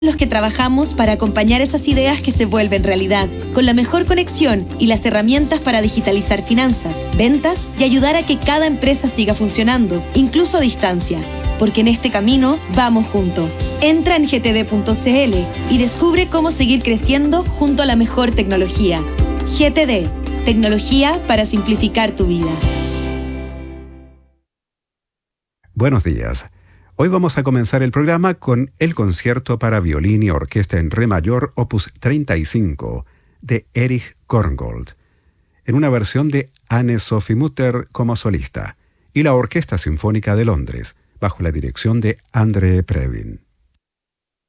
Los que trabajamos para acompañar esas ideas que se vuelven realidad, con la mejor conexión y las herramientas para digitalizar finanzas, ventas y ayudar a que cada empresa siga funcionando, incluso a distancia. Porque en este camino vamos juntos. Entra en gtd.cl y descubre cómo seguir creciendo junto a la mejor tecnología. GTD, tecnología para simplificar tu vida. Buenos días. Hoy vamos a comenzar el programa con el concierto para violín y orquesta en re mayor opus 35 de Erich Korngold, en una versión de Anne-Sophie Mutter como solista, y la Orquesta Sinfónica de Londres, bajo la dirección de André Previn.